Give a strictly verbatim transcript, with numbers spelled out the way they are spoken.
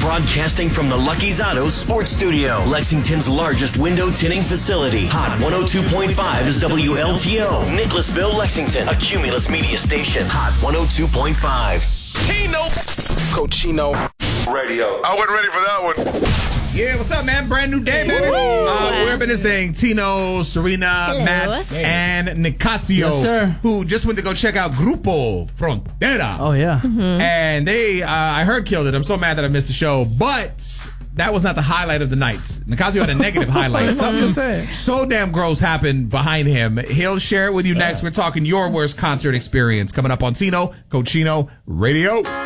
Broadcasting from the Lucky's Auto Sports Studio, Lexington's largest window tinting facility. Hot one oh two point five is W L T O. Nicholasville, Lexington, a Cumulus media station. Hot one oh two point five. Tino. Cochino. Radio. I wasn't ready for that one. Yeah, what's up, man? Brand new day, baby. Uh, we're up in this thing. Tino, Serena, Hello. Matt, and Nicasio, Yes, sir. who just went to go check out Grupo Frontera. Oh, yeah. Mm-hmm. And they, uh, I heard, killed it. I'm so mad that I missed the show, but that was not the highlight of the night. Nicasio had a negative highlight. Something so damn gross happened behind him. He'll share it with you next. We're talking your worst concert experience coming up on Tino Cochino Radio.